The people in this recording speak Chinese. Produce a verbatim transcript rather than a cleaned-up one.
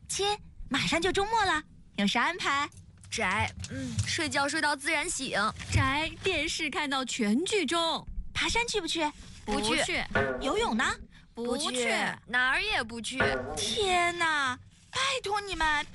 亲，马上就周末了，有啥安排？ 宅，嗯，睡觉睡到自然醒。 宅，电视看到全剧终。 爬山去不去？ 不去。 去。 游泳呢？ 不去，哪儿也不去。 天哪！拜托你们。